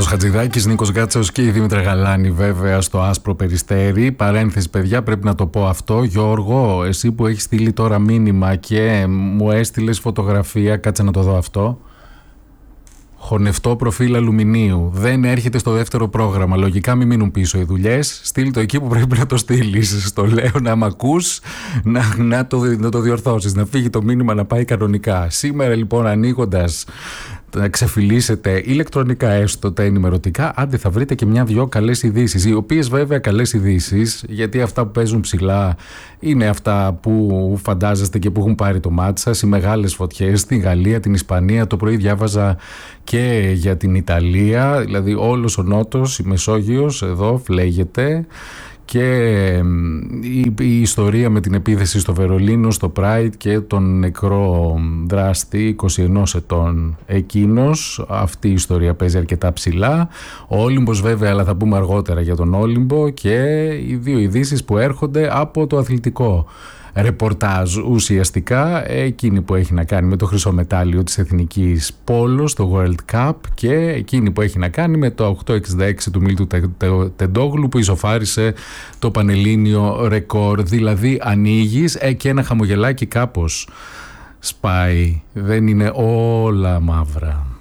Γιώργος Χατζηδάκης, Νίκος Γκάτσος και η Δήμητρα Γαλάνη βέβαια στο Άσπρο Περιστέρι. Παρένθεση παιδιά, πρέπει να το πω αυτό. Γιώργο, εσύ που έχεις στείλει τώρα μήνυμα και μου έστειλες φωτογραφία, κάτσε να το δω αυτό. Χωνευτό προφίλ αλουμινίου. Δεν έρχεται στο δεύτερο πρόγραμμα. Λογικά μην μείνουν πίσω οι δουλειές. Στείλ το εκεί που πρέπει να το στείλεις. Στο λέω να μ' ακούς, να το διορθώσεις. Να φύγει το μήνυμα να πάει κανονικά. Σήμερα λοιπόν, ανοίγοντας, να ξεφυλίσετε ηλεκτρονικά έστω τα ενημερωτικά, άντε θα βρείτε και μια-δυο καλές ειδήσεις. Οι οποίες βέβαια καλές ειδήσεις, γιατί αυτά που παίζουν ψηλά είναι αυτά που φαντάζεστε και που έχουν πάρει το μάτι σας. Οι μεγάλες φωτιές στην Γαλλία, την Ισπανία. Το πρωί διάβαζα και για την Ιταλία. Δηλαδή όλος ο Νότος, η Μεσόγειος εδώ φλέγεται. Και η ιστορία με την επίθεση στο Βερολίνο, στο Pride και τον νεκρό δράστη 21 ετών εκείνος, αυτή η ιστορία παίζει αρκετά ψηλά. Ο Όλυμπος βέβαια, αλλά θα πούμε αργότερα για τον Όλυμπο, και οι δύο ειδήσεις που έρχονται από το αθλητικό ρεπορτάζ, ουσιαστικά εκείνη που έχει να κάνει με το χρυσό μετάλλιο της εθνικής πόλο στο World Cup και εκείνη που έχει να κάνει με το 866 του Μίλτου Τεντόγλου που ισοφάρισε το πανελλήνιο ρεκόρ. Δηλαδή ανοίγεις και ένα χαμογελάκι κάπως σπάει, δεν είναι όλα μαύρα.